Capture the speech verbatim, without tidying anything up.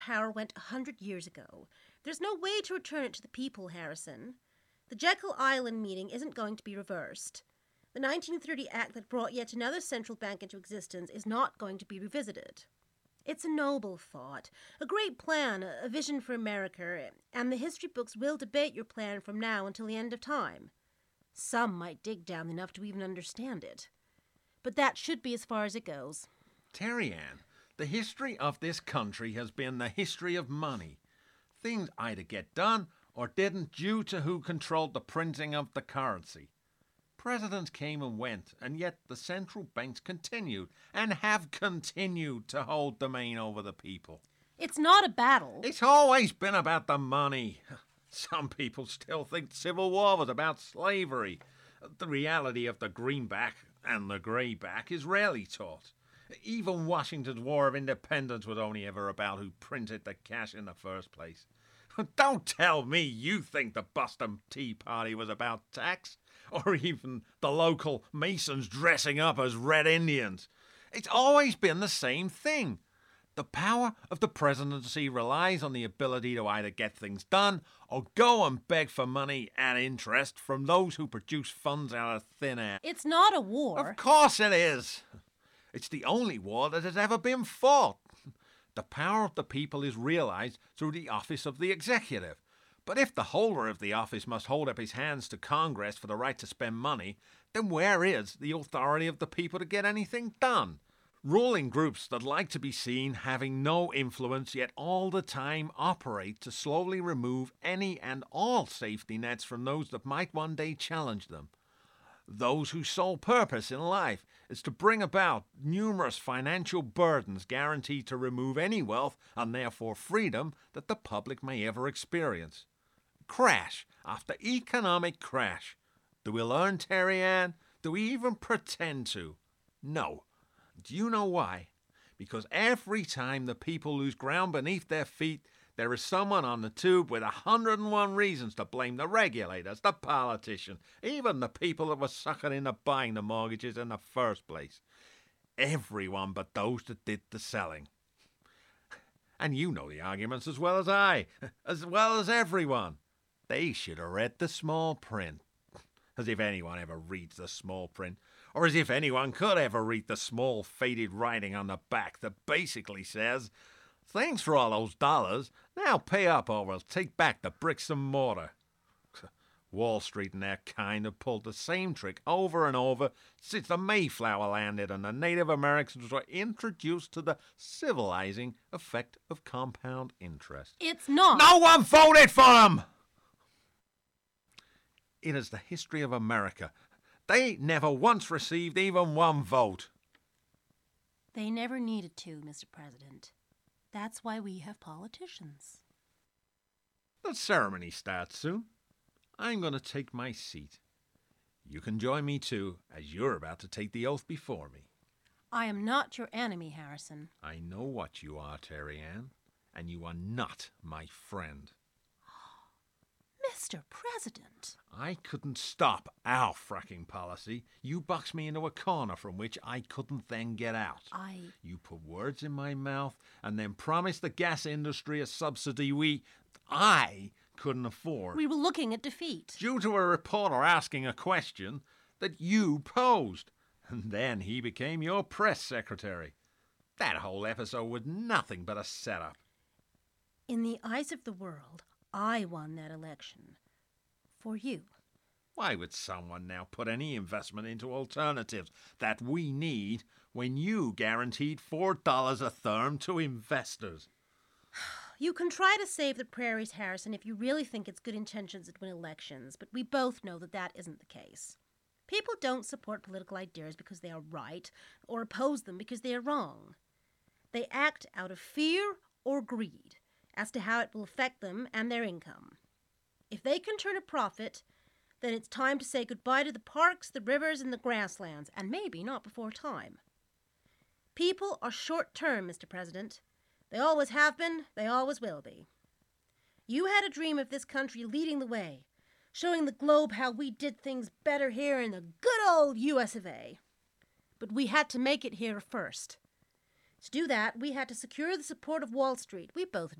Power went a hundred years ago. There's no way to return it to the people, Harrison. The Jekyll Island meeting isn't going to be reversed. The nineteen thirty Act that brought yet another central bank into existence is not going to be revisited. It's a noble thought, a great plan, a vision for America, and the history books will debate your plan from now until the end of time. Some might dig down enough to even understand it. But that should be as far as it goes. Terry Ann, the history of this country has been the history of money. Things either get done or didn't due to who controlled the printing of the currency. Presidents came and went, and yet the central banks continued and have continued to hold domain over the people. It's not a battle. It's always been about the money. Some people still think the Civil War was about slavery. The reality of the greenback and the greyback is rarely taught. Even Washington's War of Independence was only ever about who printed the cash in the first place. Don't tell me you think the Boston Tea Party was about tax, or even the local Masons dressing up as Red Indians. It's always been the same thing. The power of the presidency relies on the ability to either get things done or go and beg for money and interest from those who produce funds out of thin air. It's not a war. Of course it is. It's the only war that has ever been fought. The power of the people is realized through the office of the executive. But if the holder of the office must hold up his hands to Congress for the right to spend money, then where is the authority of the people to get anything done? Ruling groups that like to be seen having no influence yet all the time operate to slowly remove any and all safety nets from those that might one day challenge them. Those whose sole purpose in life is to bring about numerous financial burdens guaranteed to remove any wealth and therefore freedom that the public may ever experience. Crash after economic crash. Do we learn, Terry Ann? Do we even pretend to? No. Do you know why? Because every time the people lose ground beneath their feet, there is someone on the tube with a hundred and one reasons to blame the regulators, the politician, even the people that were suckered into buying the mortgages in the first place. Everyone but those that did the selling. And you know the arguments as well as I, as well as everyone. They should have read the small print. As if anyone ever reads the small print, or as if anyone could ever read the small faded writing on the back that basically says, "Thanks for all those dollars. Now pay up or we'll take back the bricks and mortar." Wall Street and their kind have pulled the same trick over and over since the Mayflower landed and the Native Americans were introduced to the civilizing effect of compound interest. It's not. No one voted for them! It is the history of America. They never once received even one vote. They never needed to, Mister President. That's why we have politicians. The ceremony starts soon. I'm going to take my seat. You can join me too, as you're about to take the oath before me. I am not your enemy, Harrison. I know what you are, Terry Ann, and you are not my friend. Mister President. I couldn't stop our fracking policy. You boxed me into a corner from which I couldn't then get out. I... You put words in my mouth and then promised the gas industry a subsidy we... I couldn't afford. We were looking at defeat. Due to a reporter asking a question that you posed. And then he became your press secretary. That whole episode was nothing but a setup. In the eyes of the world, I won that election. For you. Why would someone now put any investment into alternatives that we need when you guaranteed four dollars a therm to investors? You can try to save the prairies, Harrison, if you really think it's good intentions that win elections, but we both know that that isn't the case. People don't support political ideas because they are right, or oppose them because they are wrong. They act out of fear or greed as to how it will affect them and their income. If they can turn a profit, then it's time to say goodbye to the parks, the rivers, and the grasslands, and maybe not before time. People are short-term, Mister President. They always have been, they always will be. You had a dream of this country leading the way, showing the globe how we did things better here in the good old U S of A. But we had to make it here first. To do that, we had to secure the support of Wall Street. We both